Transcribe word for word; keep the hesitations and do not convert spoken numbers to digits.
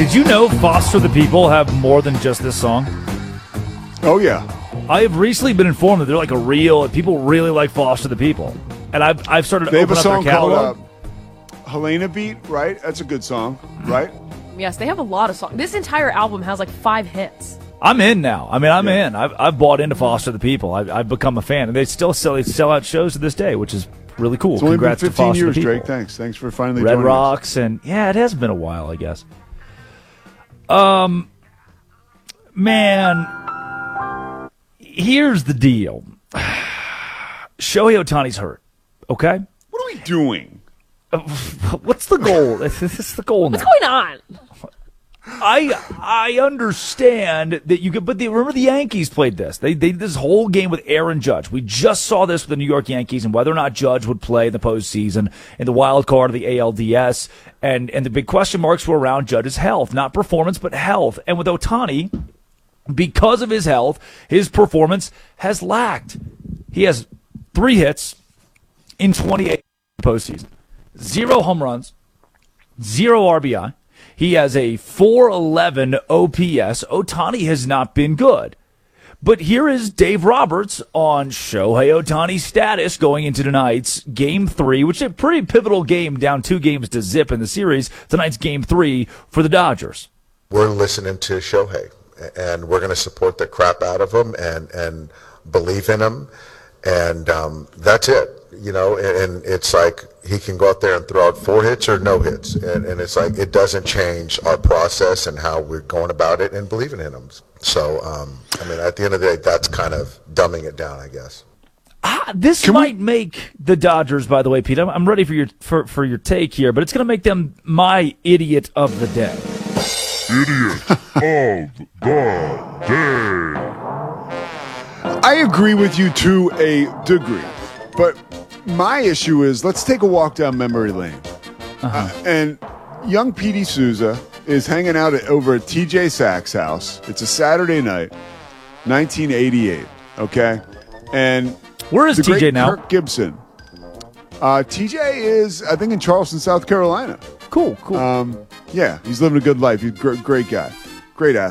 Did you know Foster the People have more than just this song? Oh, yeah. I have recently been informed that they're like a real, people really like Foster the People. And I've I've started to They have open a up song their catalog. called uh, Helena Beat, right? That's a good song, right? Yes, they have a lot of songs. This entire album has like five hits. I'm in now. I mean, I'm Yeah. in. I've, I've bought into Foster the People. I've, I've become a fan. And they still sell, they sell out shows to this day, which is really cool. It's only been Congrats to fifteen Foster years, the People. Drake. Thanks. Thanks for finally Red joining Rocks, and yeah, it has been a while, I guess. Um, man, here's the deal. Shohei Ohtani's hurt, okay? What are we doing? What's the goal? This is the goal now. What's going on? I I understand that you could, but the, remember the Yankees played this. They they did this whole game with Aaron Judge. We just saw this with the New York Yankees and whether or not Judge would play in the postseason in the wild card of the A L D S, and and the big question marks were around Judge's health, not performance, but health. And with Ohtani, because of his health, his performance has lacked. He has three hits in twenty-eight postseason, zero home runs, zero R B I. He has a four eleven O P S. Ohtani has not been good. But here is Dave Roberts on Shohei Ohtani's status going into tonight's Game three, which is a pretty pivotal game, down two games to zip in the series. Tonight's Game three for the Dodgers. We're listening to Shohei, and we're going to support the crap out of him and, and believe in him, and um, that's it. You know, and, and it's like he can go out there and throw out four hits or no hits. And, and it's like it doesn't change our process and how we're going about it and believing in him. So, um, I mean, at the end of the day, that's kind of dumbing it down, I guess. Ah, this Can might we- make the Dodgers, by the way, Pete. I'm, I'm ready for your for, for your take here, but it's going to make them my idiot of the day. Idiot of the day. I agree with you to a degree, but my issue is let's take a walk down memory lane. Uh-huh. Uh, and young Petey Souza is hanging out at, over at T J Sachs' house. It's a Saturday night, nineteen eighty-eight, okay? And Where is the T J great now? Kirk Gibson. Uh, T J is, I think, in Charleston, South Carolina. Cool, cool. Um, yeah, he's living a good life. He's a gr- great guy. Great athlete.